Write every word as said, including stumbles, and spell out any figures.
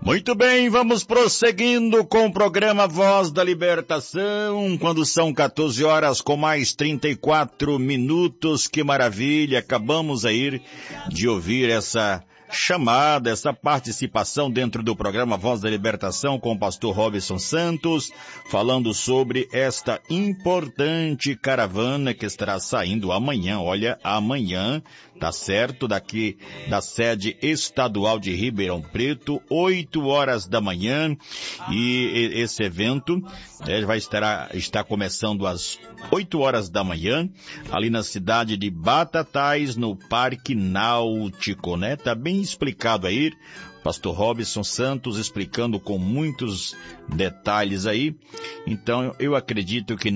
Muito bem, vamos prosseguindo com o programa Voz da Libertação, quando são quatorze horas com mais trinta e quatro minutos. Que maravilha, acabamos aí de ouvir essa chamada, essa participação dentro do programa Voz da Libertação com o pastor Robson Santos, falando sobre esta importante caravana que estará saindo amanhã. Olha, amanhã, tá certo, daqui da sede estadual de Ribeirão Preto, oito horas da manhã, e esse evento é, vai estar, estar começando às oito horas da manhã, ali na cidade de Batatais, no Parque Náutico, né? Tá bem explicado aí, pastor Robson Santos explicando com muitos detalhes aí. Então, eu acredito que